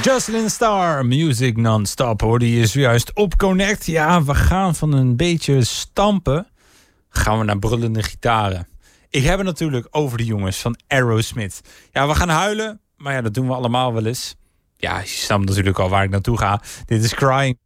Jocelyn Star, Music Non-Stop, hoorde je zojuist op Connect. Ja, we gaan van een beetje stampen, gaan we naar brullende gitaren. Ik heb het natuurlijk over de jongens van Aerosmith. Ja, we gaan huilen, maar ja, dat doen we allemaal wel eens. Ja, je snapt natuurlijk al waar ik naartoe ga. Dit is Crying.